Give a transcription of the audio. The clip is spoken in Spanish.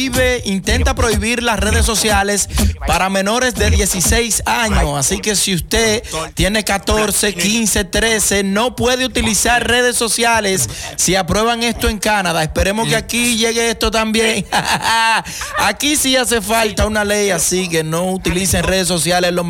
intenta prohibir las redes sociales para menores de 16 años. Así que si usted tiene 14, 15, 13, no puede utilizar redes sociales si aprueban esto en Canadá. Esperemos que aquí llegue esto también. Aquí sí hace falta una ley así, que no utilicen redes sociales los